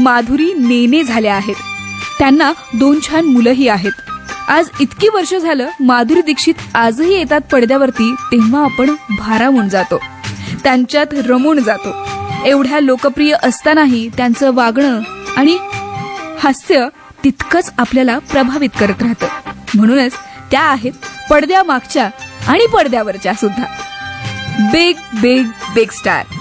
माधुरी नेने झाल्या आहेत. त्यांना 2 छान मुलंही आहेत. आज इतकी वर्ष झालं माधुरी दीक्षित आजही येतात पडद्यावरती, तेव्हा आपण भारावून जातो, त्यांच्यात रमून जातो. एवढ्या लोकप्रिय असतानाही त्यांचं वागणं आणि हास्य तितकंच आपल्याला प्रभावित करत राहतं. म्हणूनच त्या आहेत पडद्यामागच्या आणि पडद्यावरच्या सुद्धा बिग बिग बिग स्टार.